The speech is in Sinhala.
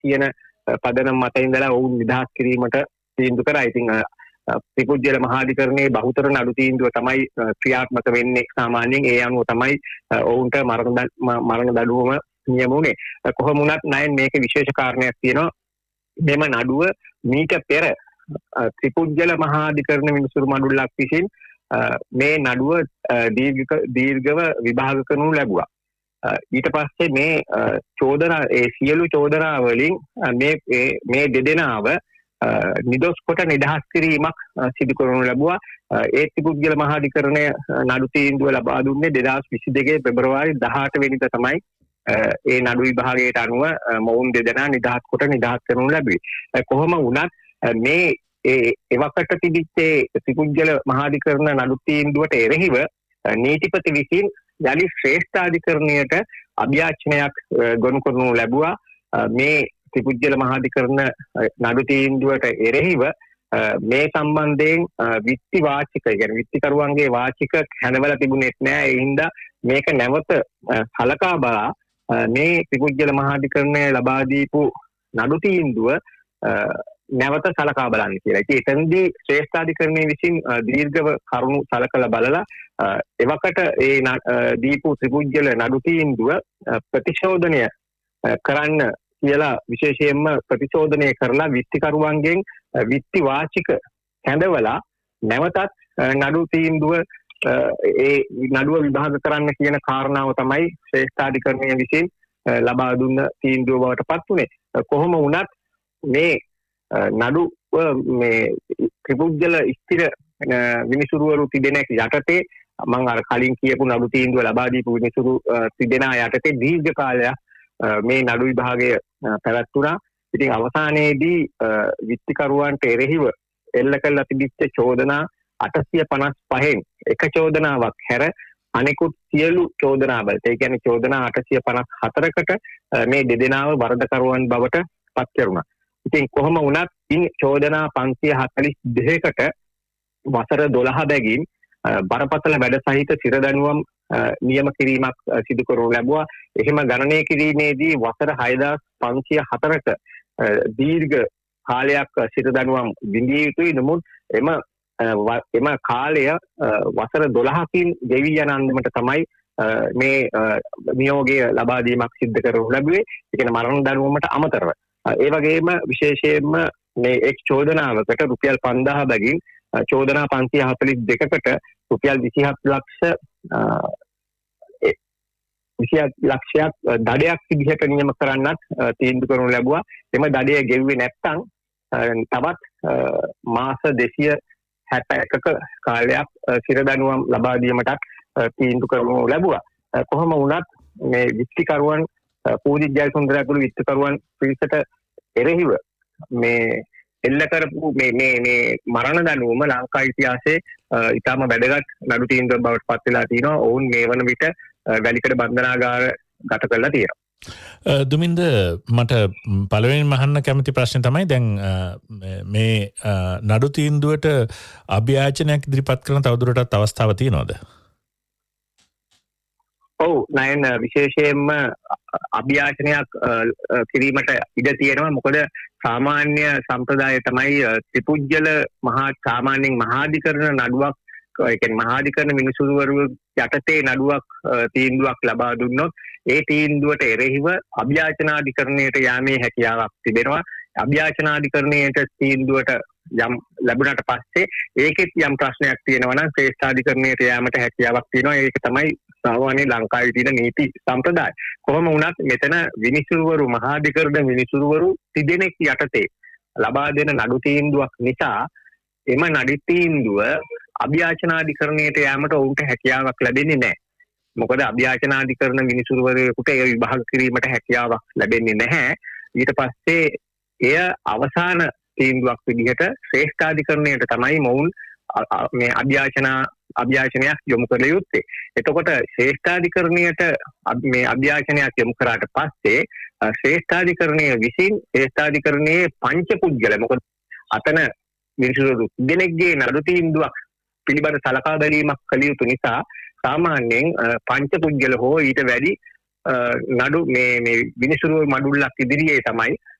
කියන පදනම් මත ඉඳලා ඔවුන් නිදහස් කිරීමට තීන්දුව කරා. ඉතින් ත්‍රිපුජ්‍යල මහාධිකරණයේ බහුතර නඩු තීන්දුව තමයි ක්‍රියාත්මක වෙන්නේ සාමාන්‍යයෙන්. ඒ අනුව තමයි ඔවුන්ට මරණ දඬුවම නියම වුණේ. කොහොම වුණත් නයන් මේක විශේෂ කාරණයක් තියෙනවා. මෙම නඩුව මීට පෙර ත්‍රිපුජ්‍යල මහාධිකරණ විනිසුරු මඩුල්ලක් විසින් මේ නඩුව දීර්ඝව විභාග කරනු ලැබුවා. ඊට පස්සේ මේ චෝදනා සියලු චෝදනා වලින් මේ දෙදෙනාව නිදොස් කොට නිදහස් කිරීමක් සිදු කරනු ලැබුවා. ඒ ත්‍රිපුජ්‍යල මහාධිකරණය නඩු තීන්දුව ලබා දුන්නේ 2022 පෙබරවාරි 18 වෙනිදා තමයි. ඒ නඩු විභාගයට අනුව මොවුන් දෙදෙනා නිදහස් කොට නිදහස් කරනු ලැබුවේ. කොහොම වුණත් මේ එවකට තිබිච්ච ත්‍රිපුජ්‍යල මහාධිකරණ නඩු තීන්දුවට එරෙහිව නීතිපති විසින් යලි ශ්‍රේෂ්ඨාධිකරණයට අභියාචනයක් ගොනු කරනු ලැබුවා. මේ ත්‍රිපුජ්‍යල මහාධිකරණ නඩු තීන්දුවට එරෙහිව මේ සම්බන්ධයෙන් විත්ති වාචික කියන්නේ විත්තිකරුවන්ගේ වාචික හැඳවලා තිබුණෙත් නෑ. ඒ හින්දා මේක නැවත සලකා බලා මේ ත්‍රිපුජ්‍යල මහාධිකරණය ලබා දීපු නඩු තීන්දුව නැවත සලකා බලන්න කියලා. ඉතින් එතනදී ශ්‍රේෂ්ඨාධිකරණයේ විසින් දීර්ඝව කරුණු සලකලා බලලා එවකට ඒ දීපු ත්‍රිපුජ්‍යල නඩු තීන්දුව ප්‍රතිශෝධනය කරන්න කියලා විශේෂයෙන්ම ප්‍රතිශෝධනය කරලා විත්තිකරුවන්ගෙන් විත්ති වාචික හැඳවලා නැවතත් නඩු තීන්දුව ඒ නඩුව විභාග කරන්න කියන කාරණාව තමයි ශ්‍රේෂ්ඨාධිකරණය විසින් ලබා දුන්න තීන්දුව බවට පත් වුණේ. කොහොම වුණත් මේ නඩුව මේ ත්‍රිපුජ්‍යල ස්ථිර විනිසුරුවරු තිදෙනෙක් යටතේ මම අර කලින් කියපු නඩු තීන්දුව ලබා දීපු විනිසුරු තිදෙනා යටතේ දීර්ඝ කාලයක් මේ නඩු විභාගය පැවැත්වුණා. ඉතින් අවසානයේදී විත්තිකරුවන්ට එරෙහිව එල්ල කළ තිබිච්ච චෝදනා 855න් එක චෝදනාවක් හැර අනෙකුත් සියලු චෝදනාවලට ඒ කියන්නේ චෝදනා 854කට මේ දෙදෙනාව වරදකරුවන් බවට පත් කරුණා. ඉතින් කොහොම වුණත් චෝදනා 542කට වසර 12 බැගින් බරපතල වැඩ සහිත සිරදඬුවම් නියම කිරීමක් සිදු කරනු ලැබුවා. එහෙම ගණනය කිරීමේදී වසර 6504ක දීර්ඝ කාලයක් සිරදඬුවම් විඳිය යුතුයි. නමුත් එම කාලය වසර 12කින් ගෙවි යන අන්දමට තමයි මේ නියෝගය ලබා දීමක් සිද්ධ කරනු ලැබුවේ. ඒ කියන්නේ මරණ දඬුවමට අමතරව. ඒ වගේම විශේෂයෙන්ම මේ එක් චෝදනාවකට රුපියල් 5000 බැගින් චෝදනා 542කට රුපියල් 27 ලක්ෂයක් දඩයක් විදිහට නියම කරන්නත් තීන්දුව කරනු ලැබුවා. එම දඩය ගෙව්වේ නැත්නම් තවත් මාස 261ක කාලයක් සිරදඬුවම් ලබා දීමටත් තීන්දුව කරනු ලැබුවා. කොහොම වුණත් මේ විත්තිකරුවන් පූජිත් ජයසුන්දර ඇතුළු විත්තිකරුවන් පිරිසට එරෙහිව මේ එල්ල කරපු මේ මරණ දඬුවම ලංකා ඉතිහාසයේ ඉතාම වැදගත් නඩු තීන්දුවක් බවට පත් වෙලා තිනවා. ඔවුන් මේ වන විට වැලිකඩ බන්ධනාගාර ගත කරලා තියෙනවා. දුමින්ද මට පළවෙනිම අහන්න කැමති ප්‍රශ්නේ තමයි දැන් මේ නඩු තීන්දුවට අභියාචනයක් ඉදිරිපත් කරන තවදුරටත් අවස්ථාවක් තියෙනවද? ඔව් නයන් විශේෂයෙන්ම අභියාචනයක් කිරීමට ඉඩ තියෙනවා. මොකද සාමාන්‍ය සම්ප්‍රදාය තමයි ත්‍රිපුජ්‍යල සාමාන්‍යයෙන් මහාධිකරණ නඩුවක් ඒ කියන්නේ මහාධිකරණ විනිසුරුවරු යටතේ නඩුවක් තීන්දුවක් ලබා දුන්නොත් ඒ තීන්දුවට එරෙහිව අභියාචනාධිකරණයට යාමේ හැකියාවක් තිබෙනවා. අභියාචනාධිකරණයට තීන්දුවට යම් ලැබුණාට පස්සේ ඒකෙත් යම් ප්‍රශ්නයක් තියෙනවා නම් ශ්‍රේෂ්ඨාධිකරණයට යාමට හැකියාවක් තියෙනවා. ඒක තමයි සාමාන්‍ය ලංකාවේ තියෙන නීති සම්ප්‍රදාය. කොහොම වුණත් මෙතන විනිසුරුවරු මහාධිකරණ විනිසුරුවරු තිදෙනෙක් යටතේ ලබා දෙන නඩු තීන්දුවක් නිසා එම නඩු තීන්දුව අභියාචනාධිකරණයට යාමට ඔවුන්ට හැකියාවක් ලැබෙන්නේ නැහැ. මොකද අභියාචනාධිකරණ විනිසුරුවරයෙකුට ඒ විභාග කිරීමට හැකියාවක් ලැබෙන්නේ නැහැ. ඊට පස්සේ එය අවසාන තීන්දුවක් විදිහට ශ්‍රේෂ්ඨාධිකරණයට තමයි මොවුන් මේ අභියාචනයක් යොමු කළ යුත්තේ. එතකොට ශ්‍රේෂ්ඨාධිකරණයට මේ අභියාචනයක් යොමු කරාට පස්සේ ශ්‍රේෂ්ඨාධිකරණය විසින් ශ්‍රේෂ්ඨාධිකරණයේ පංච පුද්ගල මොකද අතන විනිසුරු දෙනෙක්ගේ නඩු තීන්දුවක් පිළිබඳ සලකා බැලීමක් කළ යුතු නිසා සාමාන්‍යයෙන් පංච පුද්ගල හෝ ඊට වැඩි නඩු මේ විනිසුරු මඩුල්ලක් ඉදිරියේ තමයි